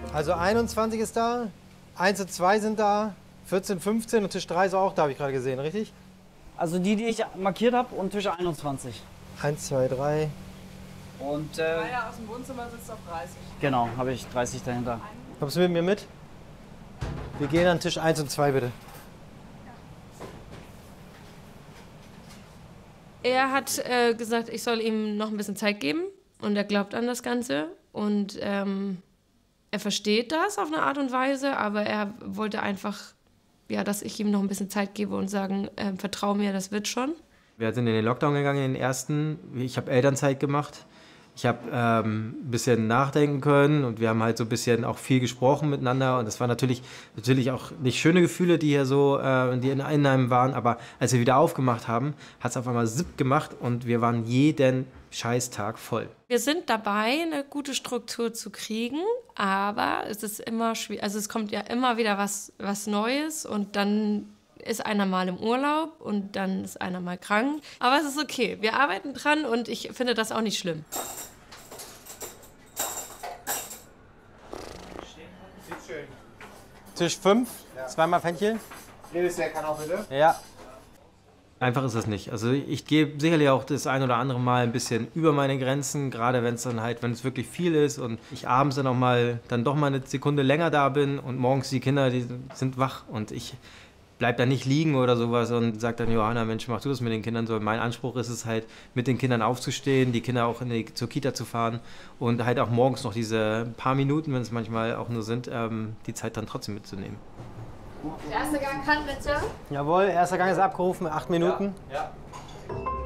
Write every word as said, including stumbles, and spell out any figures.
Also einundzwanzig ist da, eins und zwei sind da, vierzehn, fünfzehn und Tisch drei ist auch da, habe ich gerade gesehen, richtig? Also die, die ich markiert habe und Tisch einundzwanzig. eins, zwei, drei. Und äh, Einer aus dem Wohnzimmer sitzt auf dreißig. genau, habe ich dreißig dahinter. Kommst du mit mir mit? Wir gehen an Tisch eins und zwei, bitte. Er hat äh, gesagt, ich soll ihm noch ein bisschen Zeit geben und er glaubt an das Ganze und ähm, er versteht das auf eine Art und Weise, aber er wollte einfach, ja, dass ich ihm noch ein bisschen Zeit gebe und sagen, äh, vertrau mir, das wird schon. Wir sind in den Lockdown gegangen, in den ersten. Ich habe Elternzeit gemacht. Ich habe ähm, ein bisschen nachdenken können und wir haben halt so ein bisschen auch viel gesprochen miteinander. Und das waren natürlich, natürlich auch nicht schöne Gefühle, die hier so äh, die in einem waren. Aber als wir wieder aufgemacht haben, hat es auf einmal zipp gemacht und wir waren jeden Scheißtag voll. Wir sind dabei, eine gute Struktur zu kriegen, aber es ist immer schwierig. Also es kommt ja immer wieder was, was Neues und dann ist einer mal im Urlaub und dann ist einer mal krank. Aber es ist okay. Wir arbeiten dran und ich finde das auch nicht schlimm. Tisch fünf, ja. Zweimal Fenchel. Jedes Jahr kann auch bitte. Ja. Einfach ist das nicht. Also ich gehe sicherlich auch das ein oder andere Mal ein bisschen über meine Grenzen, gerade wenn es dann halt, wenn es wirklich viel ist und ich abends dann auch mal, dann doch mal eine Sekunde länger da bin und morgens die Kinder, die sind wach und ich bleib da nicht liegen oder sowas und sag dann, Johanna, Mensch, mach du das mit den Kindern so. Mein Anspruch ist es halt, mit den Kindern aufzustehen, die Kinder auch in die, zur Kita zu fahren und halt auch morgens noch diese paar Minuten, wenn es manchmal auch nur sind, ähm, die Zeit dann trotzdem mitzunehmen. Der erste Gang kann bitte. Jawohl, erster Gang ist abgerufen, acht Minuten. Ja. Ja.